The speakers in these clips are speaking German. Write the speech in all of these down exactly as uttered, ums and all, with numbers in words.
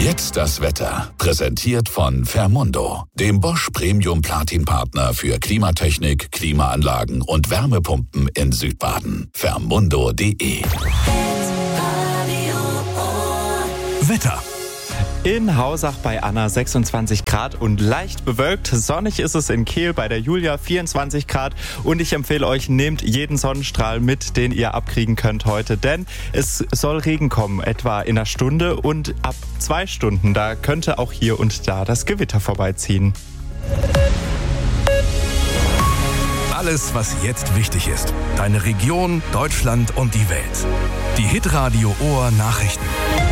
Jetzt das Wetter. Präsentiert von Fermundo, dem Bosch Premium Platin Partner für Klimatechnik, Klimaanlagen und Wärmepumpen in Südbaden. Fermundo punkt de. Wetter. In Hausach bei Anna sechsundzwanzig Grad und leicht bewölkt. Sonnig ist es in Kehl bei der Julia vierundzwanzig Grad. Und ich empfehle euch, nehmt jeden Sonnenstrahl mit, den ihr abkriegen könnt heute. Denn es soll Regen kommen, etwa in einer Stunde. Und ab zwei Stunden, da könnte auch hier und da das Gewitter vorbeiziehen. Alles, was jetzt wichtig ist. Deine Region, Deutschland und die Welt. Die Hitradio Ohr Nachrichten.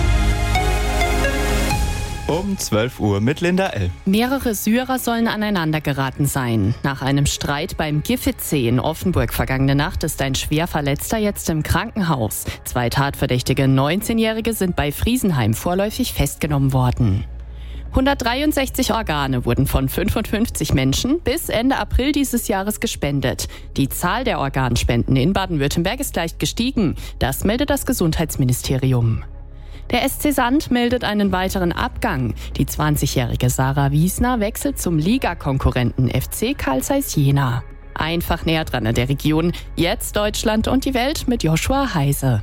Um zwölf Uhr mit Linda L. Mehrere Syrer sollen aneinander geraten sein. Nach einem Streit beim Gifetsee in Offenburg vergangene Nacht ist ein Schwerverletzter jetzt im Krankenhaus. Zwei tatverdächtige neunzehnjährige sind bei Friesenheim vorläufig festgenommen worden. hundertdreiundsechzig Organe wurden von fünfundfünfzig Menschen bis Ende April dieses Jahres gespendet. Die Zahl der Organspenden in Baden-Württemberg ist leicht gestiegen. Das meldet das Gesundheitsministerium. Der S C Sand meldet einen weiteren Abgang. Die zwanzigjährige Sarah Wiesner wechselt zum Ligakonkurrenten F C Carl Zeiss Jena. Einfach näher dran an der Region. Jetzt Deutschland und die Welt mit Joshua Heise.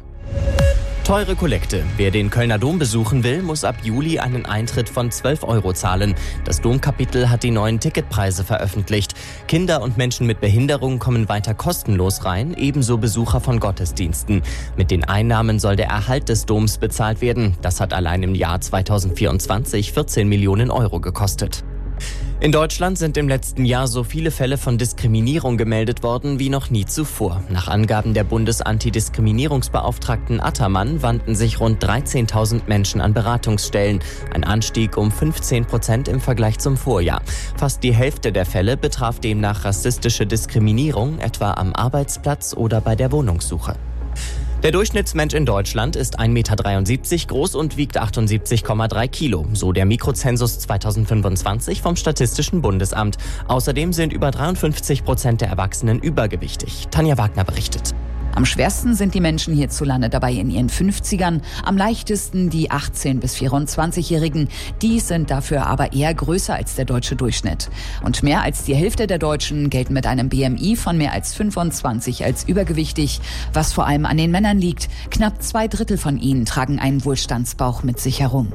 Teure Kollekte. Wer den Kölner Dom besuchen will, muss ab Juli einen Eintritt von zwölf Euro zahlen. Das Domkapitel hat die neuen Ticketpreise veröffentlicht. Kinder und Menschen mit Behinderung kommen weiter kostenlos rein, ebenso Besucher von Gottesdiensten. Mit den Einnahmen soll der Erhalt des Doms bezahlt werden. Das hat allein im Jahr zweitausendvierundzwanzig vierzehn Millionen Euro gekostet. In Deutschland sind im letzten Jahr so viele Fälle von Diskriminierung gemeldet worden wie noch nie zuvor. Nach Angaben der Bundesantidiskriminierungsbeauftragten Attermann wandten sich rund dreizehntausend Menschen an Beratungsstellen. Ein Anstieg um fünfzehn Prozent im Vergleich zum Vorjahr. Fast die Hälfte der Fälle betraf demnach rassistische Diskriminierung, etwa am Arbeitsplatz oder bei der Wohnungssuche. Der Durchschnittsmensch in Deutschland ist ein Meter dreiundsiebzig groß und wiegt achtundsiebzig Komma drei Kilo, so der Mikrozensus zweitausendfünfundzwanzig vom Statistischen Bundesamt. Außerdem sind über dreiundfünfzig Prozent der Erwachsenen übergewichtig. Tanja Wagner berichtet. Am schwersten sind die Menschen hierzulande dabei in ihren fünfzigern, am leichtesten die achtzehn- bis vierundzwanzigjährigen. Die sind dafür aber eher größer als der deutsche Durchschnitt. Und mehr als die Hälfte der Deutschen gelten mit einem B M I von mehr als fünfundzwanzig als übergewichtig, was vor allem an den Männern liegt. Knapp zwei Drittel von ihnen tragen einen Wohlstandsbauch mit sich herum.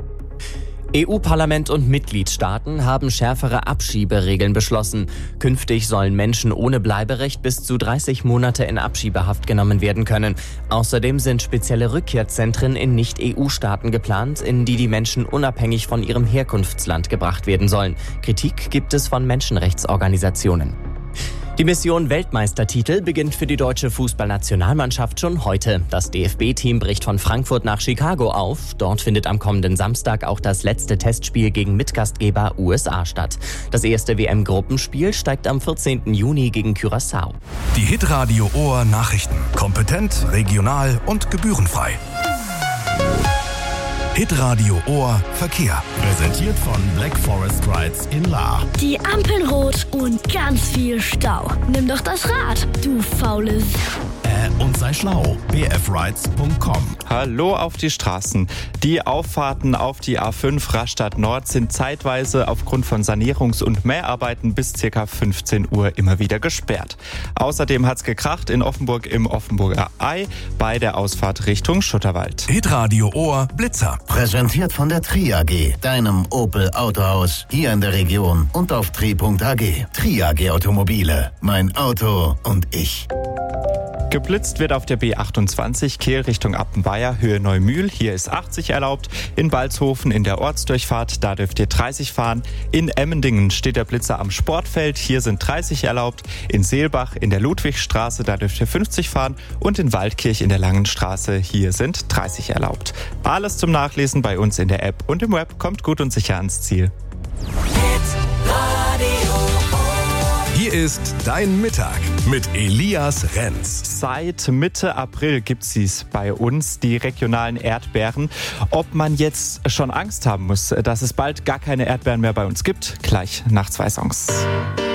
E U-Parlament und Mitgliedstaaten haben schärfere Abschieberegeln beschlossen. Künftig sollen Menschen ohne Bleiberecht bis zu dreißig Monate in Abschiebehaft genommen werden können. Außerdem sind spezielle Rückkehrzentren in Nicht-E U-Staaten geplant, in die die Menschen unabhängig von ihrem Herkunftsland gebracht werden sollen. Kritik gibt es von Menschenrechtsorganisationen. Die Mission Weltmeistertitel beginnt für die deutsche Fußballnationalmannschaft schon heute. Das D F B-Team bricht von Frankfurt nach Chicago auf. Dort findet am kommenden Samstag auch das letzte Testspiel gegen Mitgastgeber U S A statt. Das erste W M-Gruppenspiel steigt am vierzehnten Juni gegen Curaçao. Die Hitradio Ohr Nachrichten. Kompetent, regional und gebührenfrei. Hitradio Ohr Verkehr. Präsentiert von Black Forest Rides in Lahr. Die Ampel rot und ganz viel Stau. Nimm doch das Rad, du faules. Äh, und sei schlau. b f rides punkt com. Hallo auf die Straßen. Die Auffahrten auf die A fünf Rastatt Nord sind zeitweise aufgrund von Sanierungs- und Mäharbeiten bis ca. fünfzehn Uhr immer wieder gesperrt. Außerdem hat's gekracht in Offenburg im Offenburger Ei bei der Ausfahrt Richtung Schutterwald. Hitradio Ohr Blitzer. Präsentiert von der Tri A G, deinem Opel Autohaus hier in der Region und auf tri punkt a g. Tri A G Automobile, mein Auto und ich. Geblitzt wird auf der B achtundzwanzig Kehl Richtung Appenweier, Höhe Neumühl. Hier ist achtzig erlaubt. In Balzhofen in der Ortsdurchfahrt, da dürft ihr dreißig fahren. In Emmendingen steht der Blitzer am Sportfeld. Hier sind dreißig erlaubt. In Seelbach in der Ludwigstraße, da dürft ihr fünfzig fahren. Und in Waldkirch in der Langenstraße, hier sind dreißig erlaubt. Alles zum Nachlesen bei uns in der App und im Web. Kommt gut und sicher ans Ziel. Hier ist dein Mittag mit Elias Renz. Seit Mitte April gibt es bei uns, die regionalen Erdbeeren. Ob man jetzt schon Angst haben muss, dass es bald gar keine Erdbeeren mehr bei uns gibt, gleich nach zwei Songs.